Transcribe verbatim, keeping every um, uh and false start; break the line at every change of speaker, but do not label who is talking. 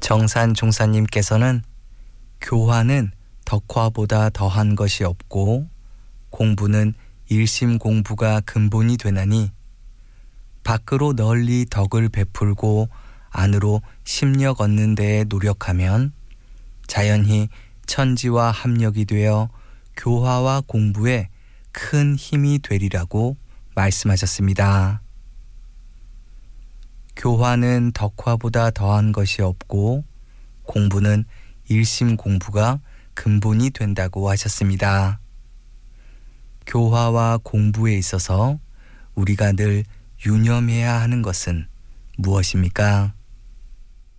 정산 종사님께서는 교화는 덕화보다 더한 것이 없고 공부는 일심 공부가 근본이 되나니 밖으로 널리 덕을 베풀고 안으로 심력 얻는 데에 노력하면 자연히 천지와 합력이 되어 교화와 공부에 큰 힘이 되리라고 말씀하셨습니다. 교화는 덕화보다 더한 것이 없고 공부는 일심 공부가 근본이 된다고 하셨습니다. 교화와 공부에 있어서 우리가 늘 유념해야 하는 것은 무엇입니까?